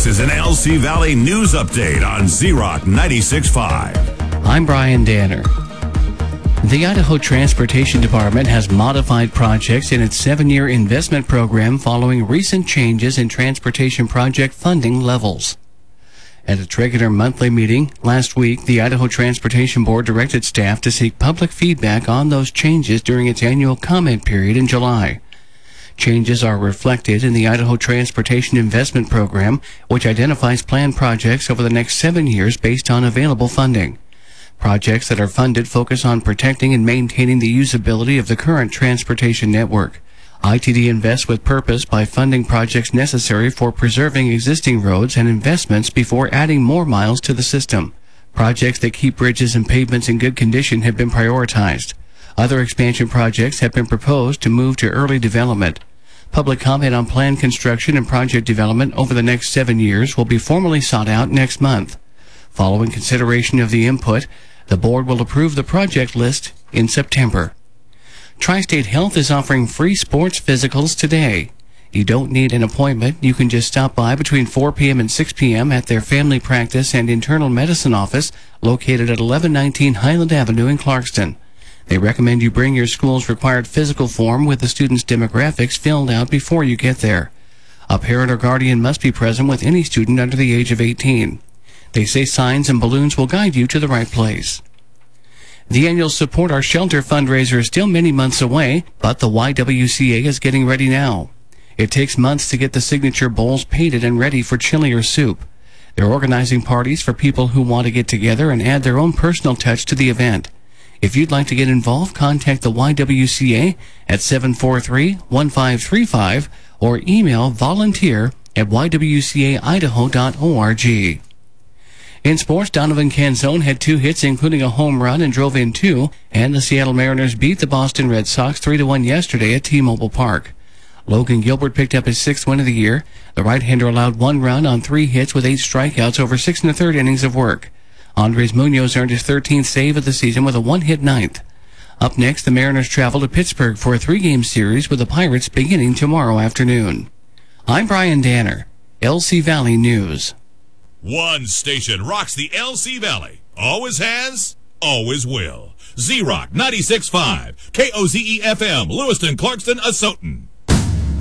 This is an LC Valley News Update on Z-Rock 96.5. I'm Brian Danner. The Idaho Transportation Department has modified projects in its 7-year investment program following recent changes in transportation project funding levels. At its regular monthly meeting last week, the Idaho Transportation Board directed staff to seek public feedback on those changes during its annual comment period in July. Changes are reflected in the Idaho Transportation Investment Program, which identifies planned projects over the next 7 years based on available funding. Projects that are funded focus on protecting and maintaining the usability of the current transportation network. ITD invests with purpose by funding projects necessary for preserving existing roads and investments before adding more miles to the system. Projects that keep bridges and pavements in good condition have been prioritized. Other expansion projects have been proposed to move to early development. Public comment on planned construction and project development over the next 7 years will be formally sought out next month. Following consideration of the input, the board will approve the project list in September. Tri-State Health is offering free sports physicals today. You don't need an appointment. You can just stop by between 4 p.m. and 6 p.m. at their family practice and internal medicine office located at 1119 Highland Avenue in Clarkston. They recommend you bring your school's required physical form with the student's demographics filled out before you get there. A parent or guardian must be present with any student under the age of 18. They say signs and balloons will guide you to the right place. The annual Support Our Shelter fundraiser is still many months away, but the YWCA is getting ready now. It takes months to get the signature bowls painted and ready for chili or soup. They're organizing parties for people who want to get together and add their own personal touch to the event. If you'd like to get involved, contact the YWCA at 743-1535 or email volunteer@ywcaidaho.org. In sports, Donovan Canzone had 2 hits, including a home run, and drove in 2, and the Seattle Mariners beat the Boston Red Sox 3-1 yesterday at T-Mobile Park. Logan Gilbert picked up his 6th win of the year. The right-hander allowed 1 run on 3 hits with 8 strikeouts over 6 1/3 innings of work. Andres Munoz earned his 13th save of the season with a 1-hit 9th. Up next, the Mariners travel to Pittsburgh for a 3-game series with the Pirates beginning tomorrow afternoon. I'm Brian Danner, LC Valley News. One station rocks the LC Valley. Always has, always will. Z-Rock 96.5, KOZE-FM, Lewiston, Clarkston, Asotin.